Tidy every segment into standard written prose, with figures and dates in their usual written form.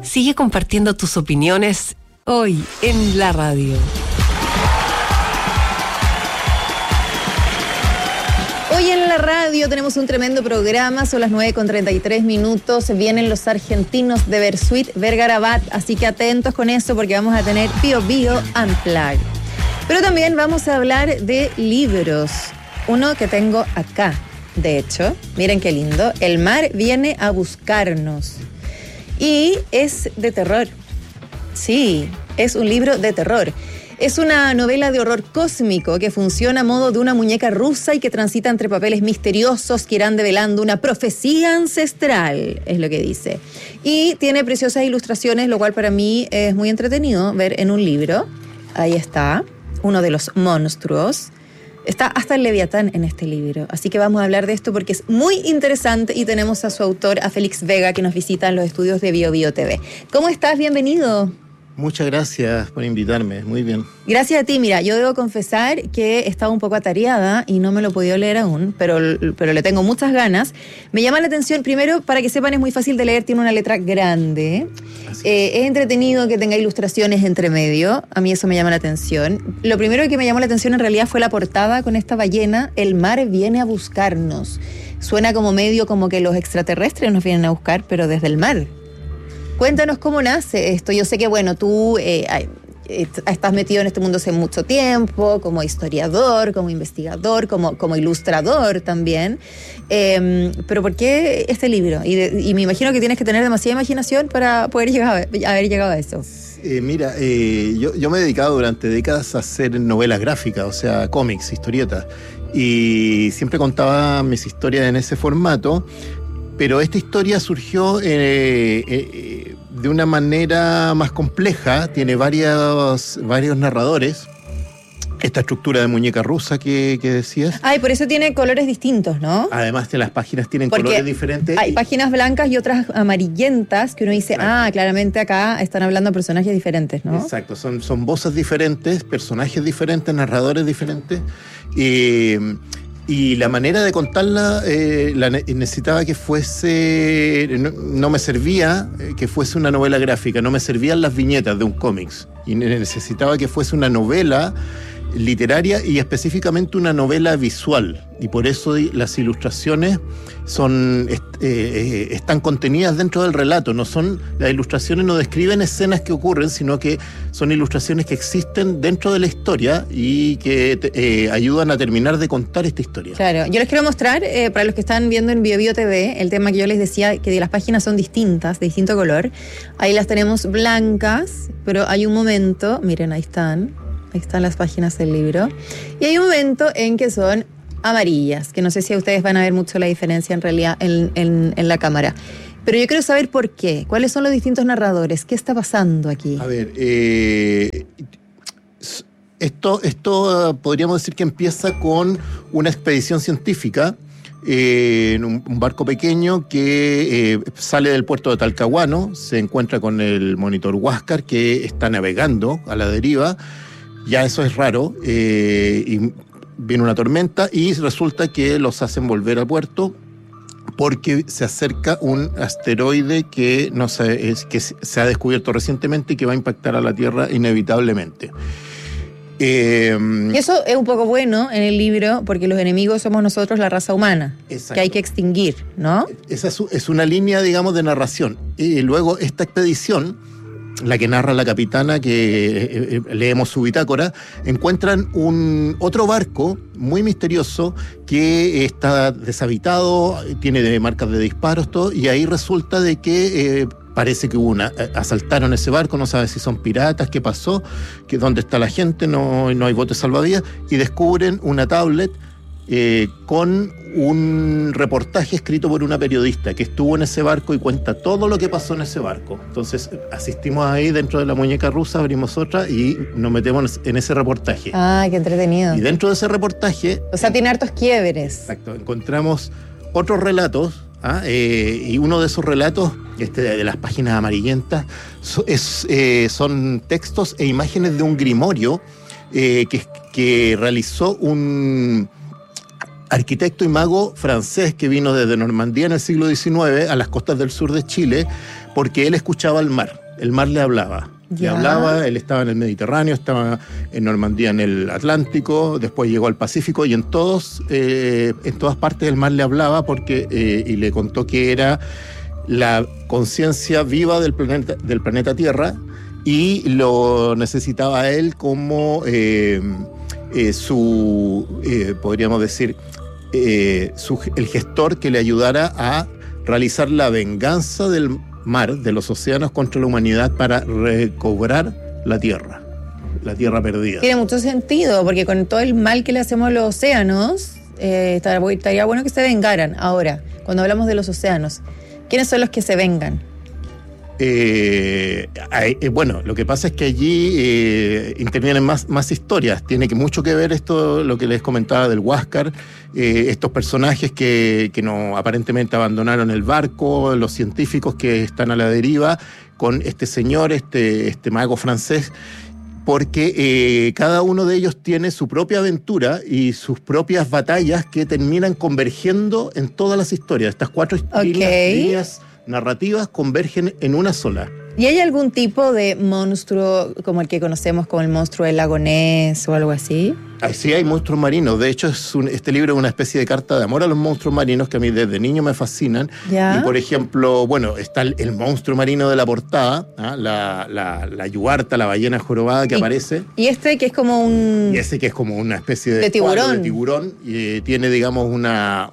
Sigue compartiendo tus opiniones hoy en la radio. Hoy en la radio tenemos un tremendo programa, son las 9:33, vienen los argentinos de Versuit Vergarabat, así que atentos con eso porque vamos a tener Bio Unplugged. Pero también vamos a hablar de libros, uno que tengo acá, de hecho, miren qué lindo, El mar viene a buscarnos, y es de terror, sí, es un libro de terror. Es una novela de horror cósmico que funciona a modo de una muñeca rusa y que transita entre papeles misteriosos que irán develando una profecía ancestral, es lo que dice. Y tiene preciosas ilustraciones, lo cual para mí es muy entretenido ver en un libro. Ahí está, uno de los monstruos. Está hasta el Leviatán en este libro, así que vamos a hablar de esto porque es muy interesante y tenemos a su autor, a Félix Vega, que nos visita en los estudios de Bio TV. ¿Cómo estás? Bienvenido. Muchas gracias por invitarme, muy bien. Gracias a ti, mira, yo debo confesar que estaba un poco atareada y no me lo he podido leer aún, pero le tengo muchas ganas. Me llama la atención, primero, para que sepan, es muy fácil de leer, tiene una letra grande. Es entretenido que tenga ilustraciones entre medio, a mí eso me llama la atención. Lo primero que me llamó la atención en realidad fue la portada con esta ballena, El mar viene a buscarnos. Suena como medio como que los extraterrestres nos vienen a buscar, pero desde el mar. Cuéntanos cómo nace esto. Yo sé que, bueno, tú estás metido en este mundo hace mucho tiempo, como historiador, como investigador, como ilustrador también. Pero ¿por qué este libro? Y me imagino que tienes que tener demasiada imaginación para poder haber llegado a eso. Mira, yo me he dedicado durante décadas a hacer novelas gráficas, o sea, cómics, historietas. Y siempre contaba mis historias en ese formato. Pero esta historia surgió de una manera más compleja, tiene varios narradores. Esta estructura de muñeca rusa que decías. Y por eso tiene colores distintos, ¿no? Además de las páginas tienen colores diferentes. Hay páginas blancas y otras amarillentas que uno dice, claramente acá están hablando personajes diferentes, ¿no? Exacto, son voces diferentes, personajes diferentes, narradores diferentes. Y la manera de contarla necesitaba que fuese, no me servía que fuese una novela gráfica, no me servían las viñetas de un cómics, y necesitaba que fuese una novela literaria y específicamente una novela visual, y por eso las ilustraciones están contenidas dentro del relato. Las ilustraciones no describen escenas que ocurren, sino que son ilustraciones que existen dentro de la historia y que ayudan a terminar de contar esta historia. Claro, yo les quiero mostrar, para los que están viendo en Bio TV, el tema que yo les decía, que las páginas son distintas, de distinto color. Ahí las tenemos blancas, pero hay un momento, miren, ahí están las páginas del libro, y hay un momento en que son amarillas, que no sé si ustedes van a ver mucho la diferencia en realidad en la cámara. Pero yo quiero saber por qué. ¿Cuáles son los distintos narradores? ¿Qué está pasando aquí? A ver, esto podríamos decir que empieza con una expedición científica en un barco pequeño que sale del puerto de Talcahuano, se encuentra con el monitor Huáscar que está navegando a la deriva. Ya eso es raro, y viene una tormenta y resulta que los hacen volver al puerto porque se acerca un asteroide que se ha descubierto recientemente y que va a impactar a la Tierra inevitablemente. Y eso es un poco bueno en el libro porque los enemigos somos nosotros, la raza humana. Exacto. Que hay que extinguir, ¿no? Esa es una línea, digamos, de narración. Y luego esta expedición, la que narra la capitana, que leemos su bitácora, encuentran otro barco muy misterioso que está deshabitado, tiene marcas de disparos, todo, y ahí resulta de que parece que asaltaron ese barco, no sabe si son piratas, qué pasó, dónde está la gente, no hay botes salvavidas, y descubren una tablet con un reportaje escrito por una periodista que estuvo en ese barco y cuenta todo lo que pasó en ese barco. Entonces asistimos ahí dentro de la muñeca rusa, abrimos otra y nos metemos en ese reportaje. Qué entretenido. Y dentro de ese reportaje... O sea, tiene hartos quiebres. Exacto, encontramos otros relatos, y uno de esos relatos, de las páginas amarillentas, son textos e imágenes de un grimorio que realizó un arquitecto y mago francés que vino desde Normandía en el siglo XIX a las costas del sur de Chile porque él escuchaba al mar. El mar le hablaba. Le hablaba, él estaba en el Mediterráneo, estaba en Normandía, en el Atlántico, después llegó al Pacífico y en todas partes el mar le hablaba y le contó que era la conciencia viva del planeta Tierra y lo necesitaba a él como podríamos decir, el gestor que le ayudara a realizar la venganza del mar, de los océanos contra la humanidad para recobrar la tierra perdida. Tiene mucho sentido, porque con todo el mal que le hacemos a los océanos, estaría bueno que se vengaran. Ahora, cuando hablamos de los océanos, ¿quiénes son los que se vengan? Bueno, lo que pasa es que allí intervienen más historias. Tiene mucho que ver esto, lo que les comentaba del Huáscar, estos personajes que no aparentemente abandonaron el barco, los científicos que están a la deriva, con este señor, este mago francés, porque cada uno de ellos tiene su propia aventura y sus propias batallas que terminan convergiendo en todas las historias. Estas 4 líneas narrativas convergen en una sola. ¿Y hay algún tipo de monstruo como el que conocemos como el monstruo del lago Ness o algo así? Sí, hay monstruos marinos. De hecho, este libro es una especie de carta de amor a los monstruos marinos que a mí desde niño me fascinan. ¿Ya? Y, por ejemplo, bueno, está el monstruo marino de la portada, la yuarta, la ballena jorobada que aparece. Y este que es como un... Y ese que es como una especie de tiburón. Y tiene, digamos, una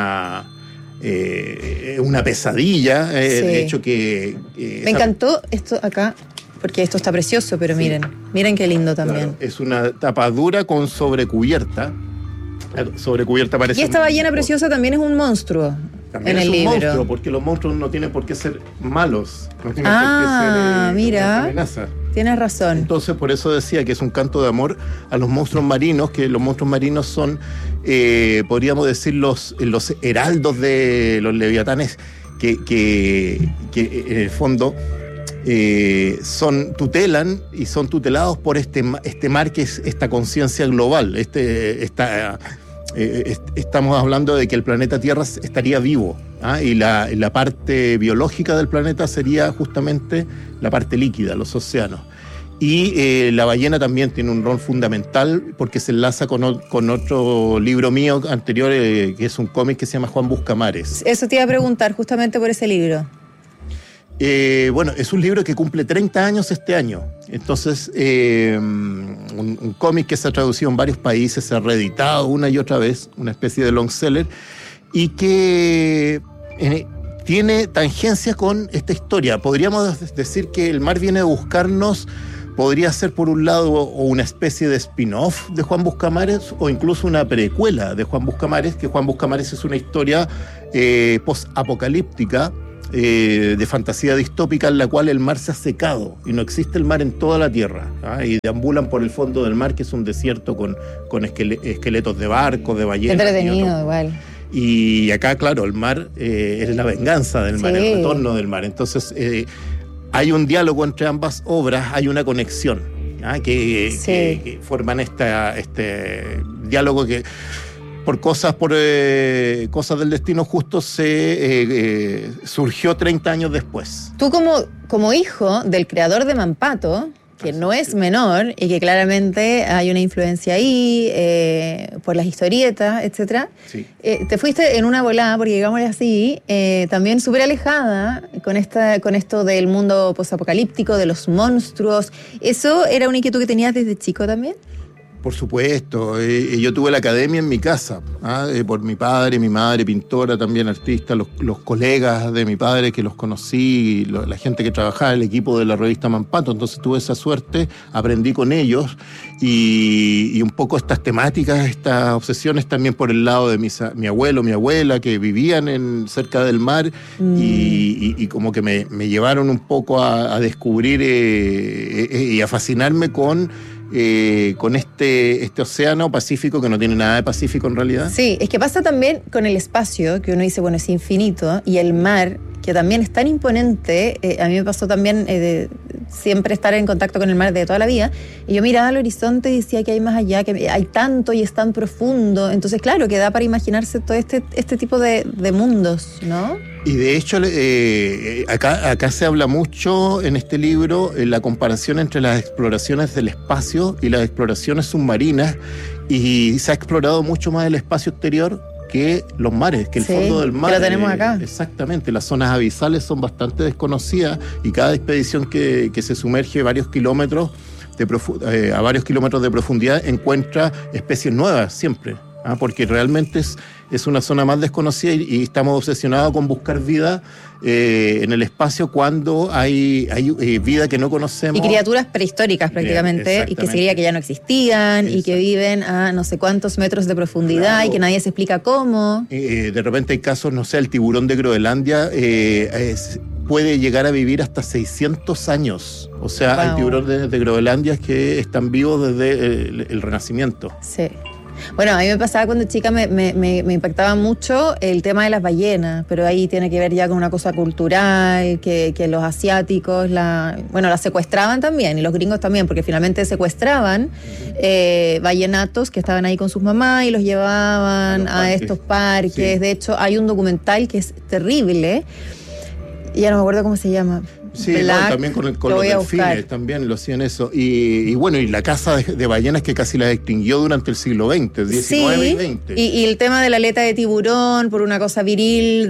pesadilla, Sí. de hecho que... Me encantó esto acá, porque esto está precioso, pero Sí. miren qué lindo también. Claro, es una tapa dura con sobrecubierta. La sobrecubierta parece... Y esta ballena preciosa también es un monstruo También en es el un libro. monstruo, porque los monstruos no tienen por qué ser malos. No tienen Ah, por qué ser mira. una amenaza. Tienes razón. Entonces, por eso decía que es un canto de amor a los monstruos marinos, que los monstruos marinos son, podríamos decir, los heraldos de los leviatanes, que en el fondo tutelan y son tutelados por este mar que es esta conciencia global. Estamos hablando de que el planeta Tierra estaría vivo, y la parte biológica del planeta sería justamente la parte líquida, los océanos. Y la ballena también tiene un rol fundamental porque se enlaza con otro libro mío anterior, que es un cómic que se llama Juan Buscamares. Eso te iba a preguntar justamente por ese libro. Bueno, es un libro que cumple 30 años este año. Entonces, un cómic que se ha traducido en varios países, se ha reeditado una y otra vez, una especie de long seller, y que tiene tangencia con esta historia. Podríamos decir que el mar viene a buscarnos. Podría ser, por un lado, o una especie de spin-off de Juan Buscamares o incluso una precuela de Juan Buscamares, que Juan Buscamares es una historia post-apocalíptica, de fantasía distópica, en la cual el mar se ha secado y no existe el mar en toda la Tierra, y deambulan por el fondo del mar, que es un desierto con esqueletos de barcos, de ballenas. Entretenido, igual. Y acá, claro, el mar es la venganza del mar, Sí. el retorno del mar. Entonces, hay un diálogo entre ambas obras, hay una conexión, que forman este diálogo que por cosas del destino justo surgió 30 años después. Tú como hijo del creador de Mampato, que no es menor y que claramente hay una influencia ahí por las historietas, etcétera. Sí. Te fuiste en una volada, porque digámosle así, también súper alejada con esto del mundo posapocalíptico, de los monstruos. ¿Eso era una inquietud que tenías desde chico también? Por supuesto, yo tuve la academia en mi casa, por mi padre, mi madre, pintora, también artista, los colegas de mi padre que los conocí, la gente que trabajaba, el equipo de la revista Mampato. Entonces tuve esa suerte, aprendí con ellos y un poco estas temáticas, estas obsesiones también por el lado de mi abuelo, mi abuela, que vivían cerca del mar y como que me llevaron un poco a descubrir y a fascinarme con este océano Pacífico, que no tiene nada de Pacífico en realidad. Sí, es que pasa también con el espacio, que uno dice, bueno, es infinito, y el mar, que también es tan imponente. A mí me pasó también siempre estar en contacto con el mar de toda la vida. Y yo miraba al horizonte y decía que hay más allá, que hay tanto y es tan profundo. Entonces, claro, que da para imaginarse todo este tipo de mundos, ¿no? Y de hecho, acá se habla mucho en este libro la comparación entre las exploraciones del espacio y las exploraciones submarinas, y se ha explorado mucho más el espacio exterior que los mares, que el fondo del mar. Que lo tenemos acá. Exactamente, las zonas abisales son bastante desconocidas y cada expedición que se sumerge varios kilómetros a varios kilómetros de profundidad encuentra especies nuevas siempre. Porque realmente es una zona más desconocida y estamos obsesionados con buscar vida en el espacio cuando hay vida que no conocemos. Y criaturas prehistóricas prácticamente, y que se diría que ya no existían, y que viven a no sé cuántos metros de profundidad, claro, y que nadie se explica cómo. De repente hay casos, no sé, el tiburón de Groenlandia puede llegar a vivir hasta 600 años. O sea, wow, hay tiburones de Groenlandia que están vivos desde el Renacimiento. Sí. Bueno, a mí me pasaba cuando chica, me impactaba mucho el tema de las ballenas, pero ahí tiene que ver ya con una cosa cultural, que los asiáticos las secuestraban también, y los gringos también, porque finalmente secuestraban ballenatos que estaban ahí con sus mamás y los llevaban a estos parques. Sí. De hecho, hay un documental que es terrible, y ya no me acuerdo cómo se llama. Sí, también con los delfines, también lo hacían eso. Y bueno, y la caza de ballenas que casi las extinguió durante el siglo XX, XIX y XX. Y el tema de la aleta de tiburón, por una cosa viril,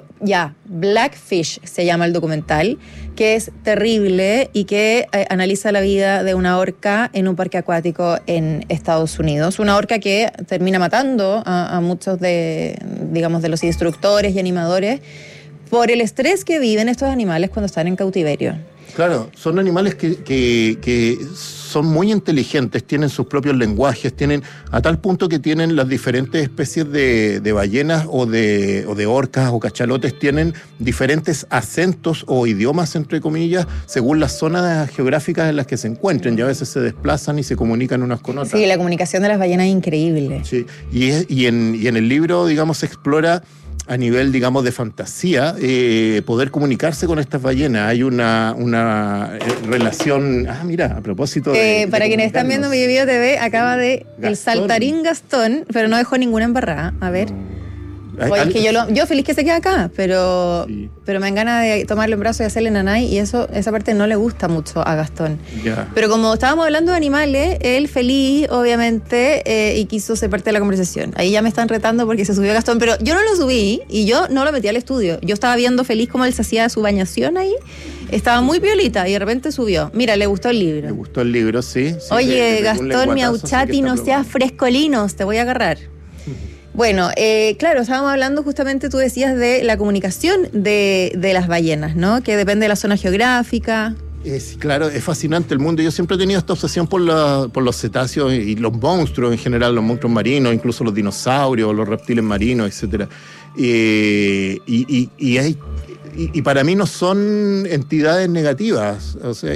Blackfish se llama el documental, que es terrible y que analiza la vida de una orca en un parque acuático en Estados Unidos. Una orca que termina matando a muchos de los instructores y animadores por el estrés que viven estos animales cuando están en cautiverio. Claro, son animales que son muy inteligentes, tienen sus propios lenguajes, a tal punto que tienen las diferentes especies de ballenas o de orcas o cachalotes, tienen diferentes acentos o idiomas, entre comillas, según las zonas geográficas en las que se encuentren, y a veces se desplazan y se comunican unas con otras. Sí, la comunicación de las ballenas es increíble. Sí, y en el libro, digamos, se explora a nivel, digamos, de fantasía, poder comunicarse con estas ballenas. Hay una relación... mira, a propósito de para quienes están viendo mi video TV, acaba de Gastón. El saltarín Gastón, pero no dejó ninguna embarrada. A ver... Oye, es que yo feliz que se quede acá, pero me dan ganas de tomarlo en brazos y hacerle nanay, y esa parte no le gusta mucho a Gastón. Yeah. Pero como estábamos hablando de animales, él feliz, obviamente, y quiso ser parte de la conversación. Ahí ya me están retando porque se subió Gastón, pero yo no lo subí y yo no lo metí al estudio. Yo estaba viendo feliz cómo él se hacía su bañación ahí. Estaba muy piolita y de repente subió. Mira, le gustó el libro. Le gustó el libro, sí. Oye, Gastón, mi auchati, no seas frescolinos, te voy a agarrar. Bueno, claro, estábamos hablando justamente, tú decías, de la comunicación de las ballenas, ¿no? Que depende de la zona geográfica. Claro, es fascinante el mundo. Yo siempre he tenido esta obsesión por los cetáceos y los monstruos en general, los monstruos marinos, incluso los dinosaurios, los reptiles marinos, etcétera. Y para mí no son entidades negativas. O sea,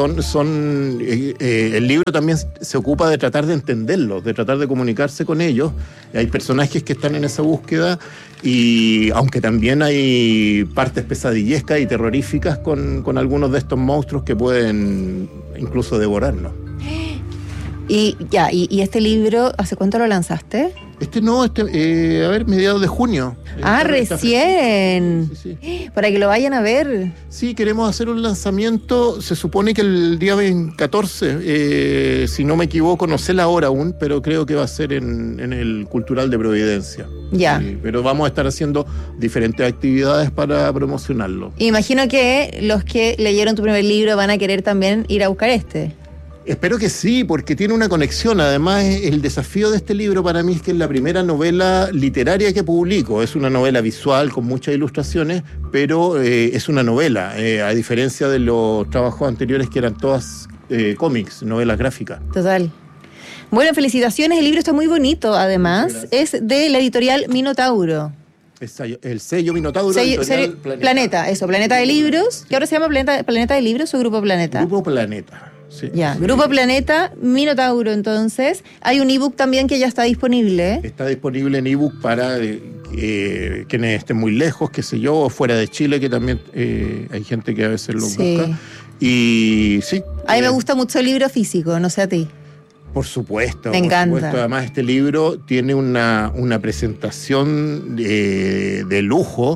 el libro también se ocupa de tratar de entenderlos, de tratar de comunicarse con ellos. Hay personajes que están en esa búsqueda, y aunque también hay partes pesadillescas y terroríficas con algunos de estos monstruos que pueden incluso devorarnos. Y este libro, ¿hace cuánto lo lanzaste? Mediados de junio. Recién. Sí. Para que lo vayan a ver. Sí, queremos hacer un lanzamiento, se supone que el día 14, si no me equivoco, no sé la hora aún, pero creo que va a ser en el Cultural de Providencia. Ya. Sí, pero vamos a estar haciendo diferentes actividades para promocionarlo. Imagino que los que leyeron tu primer libro van a querer también ir a buscar este. Espero que sí, porque tiene una conexión. Además, el desafío de este libro para mí es que es la primera novela literaria que publico. Es una novela visual con muchas ilustraciones, pero es una novela, a diferencia de los trabajos anteriores que eran todas cómics, novelas gráficas. Total. Bueno, felicitaciones. El libro está muy bonito, además. Es de la editorial Minotauro. El sello Minotauro, editorial Planeta, Planeta de Libros. ¿Qué ahora se llama Planeta de Libros o Grupo Planeta? Grupo Planeta. Sí, ya, sí. Grupo Planeta, Minotauro, entonces. Hay un ebook también que ya está disponible. Está disponible en ebook quienes estén muy lejos, qué sé yo, o fuera de Chile, que también hay gente que a veces lo busca. Y sí. A mí me gusta mucho el libro físico, no sé a ti. Por supuesto. Me encanta. Supuesto. Además, este libro tiene una presentación de lujo.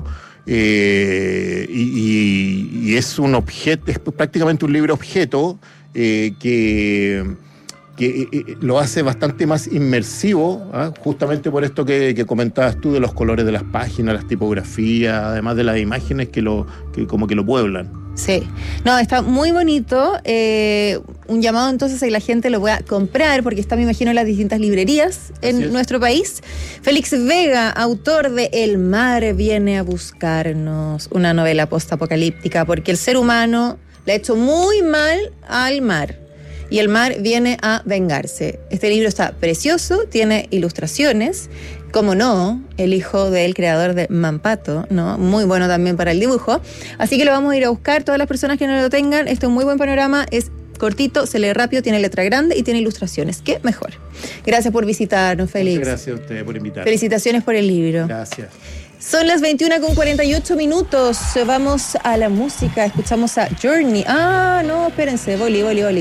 Y es un objeto, es prácticamente un libro objeto que lo hace bastante más inmersivo, ¿eh? Justamente por esto que comentabas tú de los colores de las páginas, las tipografías, además de las imágenes que como que lo pueblan. Sí, no, está muy bonito. Un llamado entonces a que la gente lo pueda comprar, porque está, me imagino, en las distintas librerías en nuestro país. Félix Vega, autor de El mar viene a buscarnos, una novela postapocalíptica, porque el ser humano le ha hecho muy mal al mar. Y el mar viene a vengarse. Este libro está precioso, tiene ilustraciones, como no, el hijo del creador de Mampato, ¿no? Muy bueno también para el dibujo. Así que lo vamos a ir a buscar, todas las personas que no lo tengan. Esto es un muy buen panorama, es cortito, se lee rápido, tiene letra grande y tiene ilustraciones. ¿Qué mejor? Gracias por visitarnos, Félix. Muchas gracias a usted por invitarme. Felicitaciones por el libro. Gracias. Son las 21:48. Vamos a la música, escuchamos a Journey. Ah, no, espérense, boli.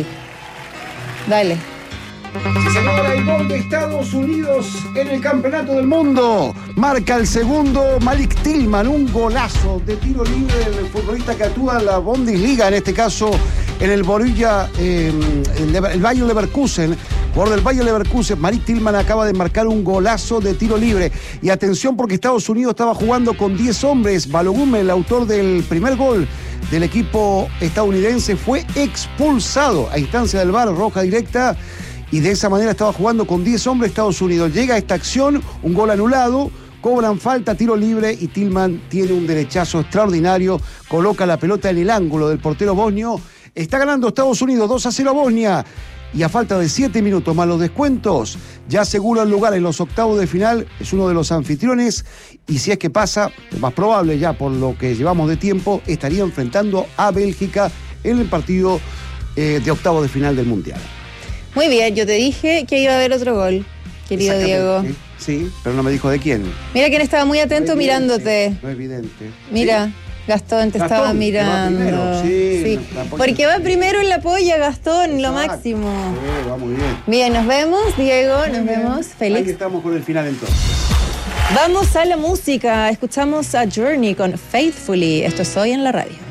Dale. Se celebra el gol de Estados Unidos en el Campeonato del Mundo. Marca el segundo Malik Tillman, un golazo de tiro libre del futbolista que actúa en la Bundesliga, en este caso en el Borussia, el Bayer Leverkusen. Jugador del Bayer Leverkusen, Malik Tillman acaba de marcar un golazo de tiro libre. Y atención, porque Estados Unidos estaba jugando con 10 hombres. Balogun, el autor del primer gol del equipo estadounidense, fue expulsado a instancia del VAR, roja directa, y de esa manera estaba jugando con 10 hombres Estados Unidos. Llega a esta acción, un gol anulado, cobran falta, tiro libre, y Tillman tiene un derechazo extraordinario, coloca la pelota en el ángulo del portero bosnio. Está ganando Estados Unidos 2-0 a Bosnia, y a falta de 7 minutos más los descuentos, ya asegura el lugar en los octavos de final, es uno de los anfitriones, y si es que pasa, lo más probable ya por lo que llevamos de tiempo, estaría enfrentando a Bélgica en el partido de octavos de final del Mundial. Muy bien, yo te dije que iba a haber otro gol, querido Diego. Sí, pero no me dijo de quién. Mira quién estaba muy atento mirándote. No es evidente. Mira. ¿Sí? Gastón te estaba mirando. Va primero. Sí. Porque va primero en la polla, Gastón. Exacto. Lo máximo. Sí, va muy bien. Bien, nos vemos, Diego, nos vemos. Félix. Aquí estamos con el final entonces. Vamos a la música. Escuchamos a Journey con Faithfully. Esto es Hoy en la Radio.